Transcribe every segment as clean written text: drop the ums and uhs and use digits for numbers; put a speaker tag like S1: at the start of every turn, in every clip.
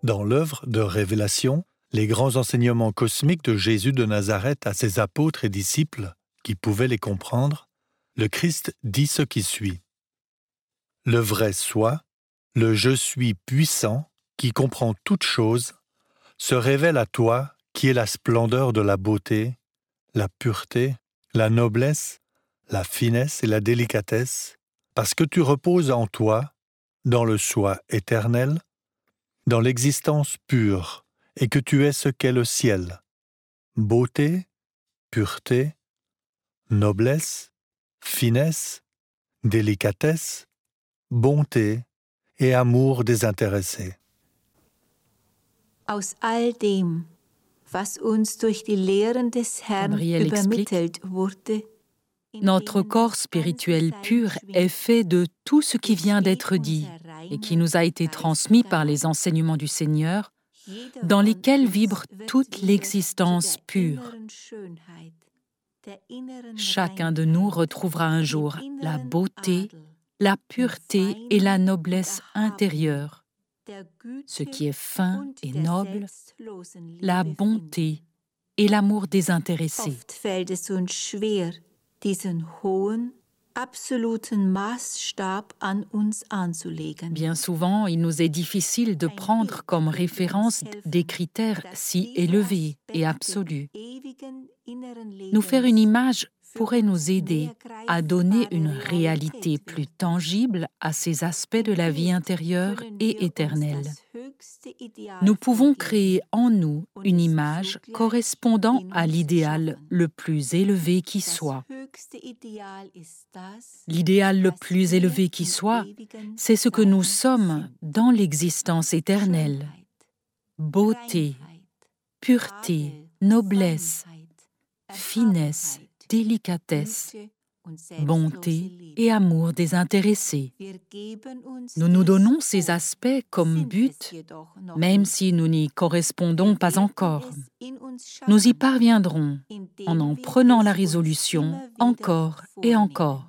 S1: Dans l'œuvre de révélation, les grands enseignements cosmiques de Jésus de Nazareth à ses apôtres et disciples, qui pouvaient les comprendre, le Christ dit ce qui suit. Le vrai soi, le je suis puissant, qui comprend toutes choses, se révèle à toi qui est la splendeur de la beauté, la pureté, la noblesse, la finesse et la délicatesse, parce que tu reposes en toi, dans le soi éternel, dans l'existence pure, et que tu es ce qu'est le ciel. Beauté, pureté, noblesse, finesse, délicatesse, bonté et amour désintéressé.
S2: Aus all dem, was uns durch die Lehren des Herrn
S3: Gabriel
S2: übermittelt wurde,
S3: Notre corps spirituel pur est fait de tout ce qui vient d'être dit et qui nous a été transmis par les enseignements du Seigneur, dans lesquels vibre toute l'existence pure. Chacun de nous retrouvera un jour la beauté, la pureté et la noblesse intérieure, ce qui est fin et noble, la bonté et l'amour désintéressé.
S2: Oft fällt es uns schwer, diesen hohen, absoluten Maßstab an uns anzulegen.
S3: Bien souvent, il nous est difficile de prendre comme référence des critères si élevés et absolus. Nous faire une image pourrait nous aider à donner une réalité plus tangible à ces aspects de la vie intérieure et éternelle. Nous pouvons créer en nous une image correspondant à l'idéal le plus élevé qui soit. L'idéal le plus élevé qui soit, c'est ce que nous sommes dans l'existence éternelle. Beauté, pureté, noblesse, finesse, délicatesse, bonté et amour désintéressé. Nous nous donnons ces aspects comme but, même si nous n'y correspondons pas encore. Nous y parviendrons en prenant la résolution encore et encore.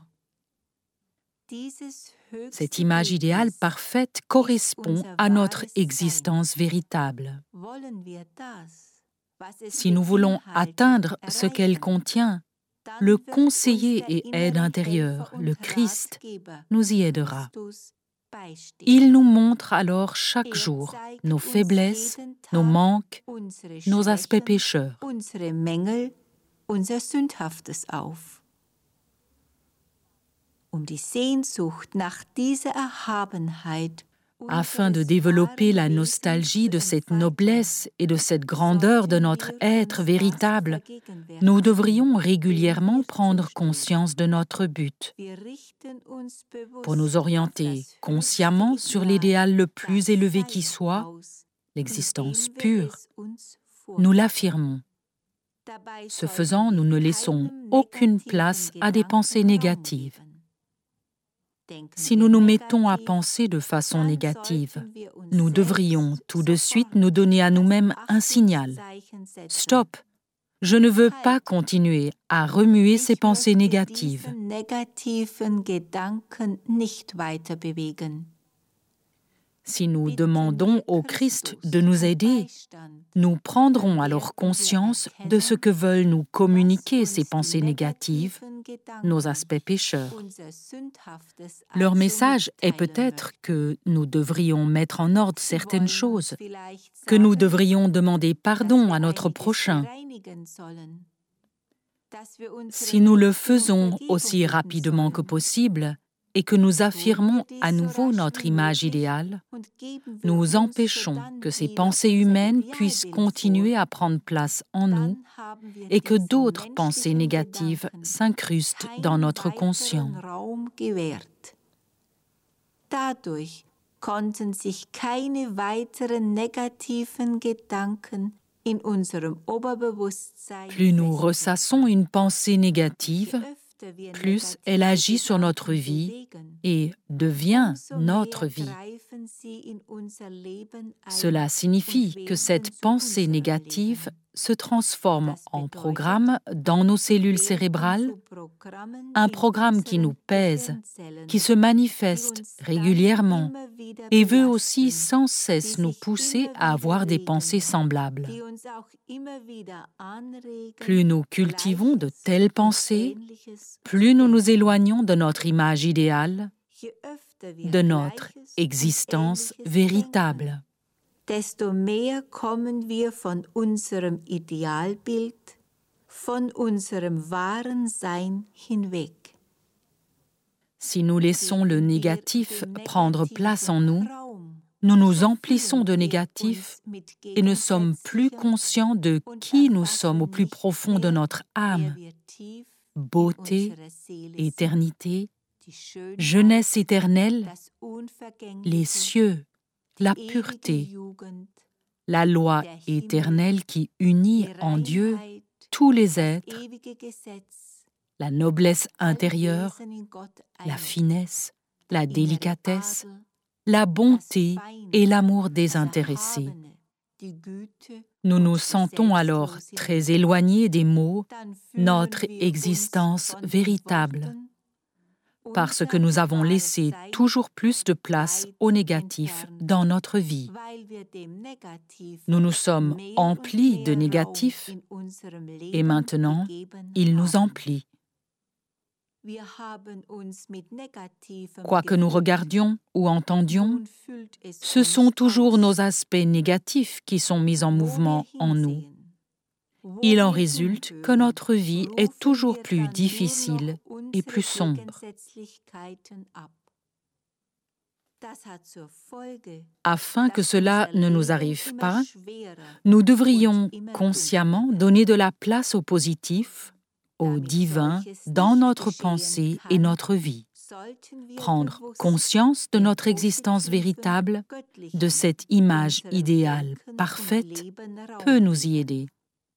S3: Cette image idéale parfaite correspond à notre existence véritable. Si nous voulons atteindre ce qu'elle contient, le conseiller et aide intérieur, le Christ, nous y aidera. Il nous montre alors chaque jour nos faiblesses, nos manques, nos aspects pécheurs.
S2: Unsere Mängel, unser Sündhaftes auf. Die Sehnsucht nach dieser Erhabenheit
S3: afin de développer la nostalgie de cette noblesse et de cette grandeur de notre être véritable, nous devrions régulièrement prendre conscience de notre but. Pour nous orienter consciemment sur l'idéal le plus élevé qui soit, l'existence pure, nous l'affirmons. Ce faisant, nous ne laissons aucune place à des pensées négatives. Si nous nous mettons à penser de façon négative, nous devrions tout de suite nous donner à nous-mêmes un signal. Stop, je ne veux pas continuer à remuer ces pensées négatives. Si nous demandons au Christ de nous aider, nous prendrons alors conscience de ce que veulent nous communiquer ces pensées négatives, nos aspects pécheurs. Leur message est peut-être que nous devrions mettre en ordre certaines choses, que nous devrions demander pardon à notre prochain. Si nous le faisons aussi rapidement que possible, et que nous affirmons à nouveau notre image idéale, nous empêchons que ces pensées humaines puissent continuer à prendre place en nous et que d'autres pensées négatives s'incrustent dans notre conscient.
S2: Dadurch konnten sich keine weiteren negativen Gedanken in unserem Oberbewusstsein.
S3: Plus nous ressassons une pensée négative, plus elle agit sur notre vie et devient notre vie. Cela signifie que cette pensée négative se transforme en programme dans nos cellules cérébrales, un programme qui nous pèse, qui se manifeste régulièrement et veut aussi sans cesse nous pousser à avoir des pensées semblables. Plus nous cultivons de telles pensées, plus nous nous éloignons de notre image idéale, de notre existence véritable.
S2: Desto mehr kommen wir von unserem Idealbild, von unserem wahren Sein hinweg.
S3: Si nous laissons le négatif prendre place en nous, nous nous emplissons de négatif et ne sommes plus conscients de qui nous sommes au plus profond de notre âme. Beauté, éternité, jeunesse éternelle, les cieux, la pureté, la loi éternelle qui unit en Dieu tous les êtres, la noblesse intérieure, la finesse, la délicatesse, la bonté et l'amour désintéressé. Nous nous sentons alors très éloignés des mots « notre existence véritable », parce que nous avons laissé toujours plus de place au négatif dans notre vie. Nous nous sommes emplis de négatif et maintenant, il nous emplit. Quoi que nous regardions ou entendions, ce sont toujours nos aspects négatifs qui sont mis en mouvement en nous. Il en résulte que notre vie est toujours plus difficile et plus sombre. Afin que cela ne nous arrive pas, nous devrions consciemment donner de la place au positif, au divin dans notre pensée et notre vie. Prendre conscience de notre existence véritable, de cette image idéale parfaite, peut nous y aider.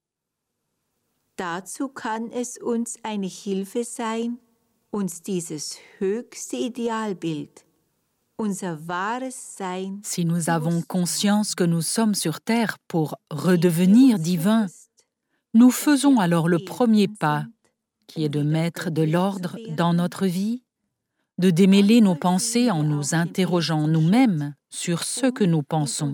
S2: Dazu kann es uns eine Hilfe sein, uns dieses höchste Idealbild, unser wahres Sein.
S3: Si nous avons conscience que nous sommes sur terre pour redevenir divins, nous faisons alors le premier pas, qui est de mettre de l'ordre dans notre vie, de démêler nos pensées en nous interrogeant nous-mêmes sur ce que nous pensons.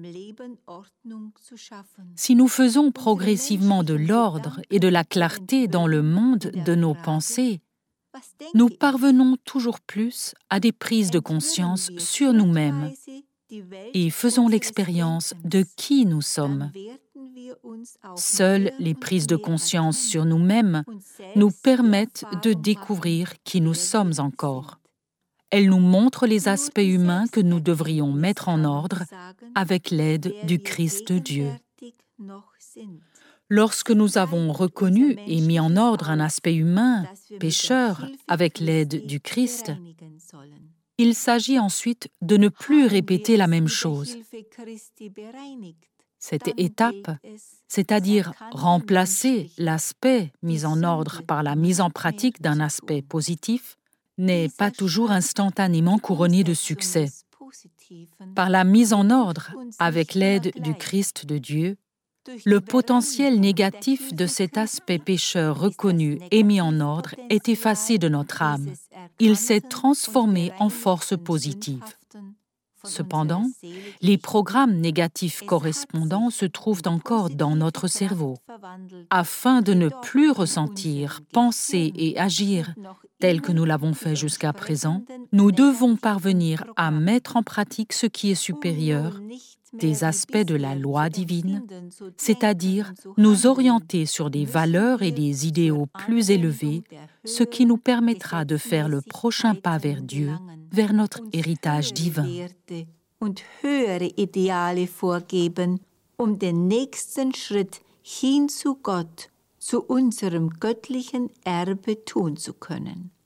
S3: Si nous faisons progressivement de l'ordre et de la clarté dans le monde de nos pensées, nous parvenons toujours plus à des prises de conscience sur nous-mêmes et faisons l'expérience de qui nous sommes. Seules les prises de conscience sur nous-mêmes nous permettent de découvrir qui nous sommes encore. Elles nous montrent les aspects humains que nous devrions mettre en ordre avec l'aide du Christ Dieu. Lorsque nous avons reconnu et mis en ordre un aspect humain, pécheur, avec l'aide du Christ, il s'agit ensuite de ne plus répéter la même chose. Cette étape, c'est-à-dire remplacer l'aspect mis en ordre par la mise en pratique d'un aspect positif, n'est pas toujours instantanément couronnée de succès. Par la mise en ordre, avec l'aide du Christ de Dieu, le potentiel négatif de cet aspect pécheur reconnu et mis en ordre est effacé de notre âme. Il s'est transformé en force positive. Cependant, les programmes négatifs correspondants se trouvent encore dans notre cerveau. Afin de ne plus ressentir, penser et agir tel que nous l'avons fait jusqu'à présent, nous devons parvenir à mettre en pratique ce qui est supérieur, des aspects de la loi divine, c'est-à-dire nous orienter sur des valeurs et des idéaux plus élevés, ce qui nous permettra de faire le prochain pas vers Dieu, vers notre héritage divin.
S2: Und höhere Ideale vorgeben, den nächsten Schritt hin zu Gott, zu unserem göttlichen Erbe tun zu können.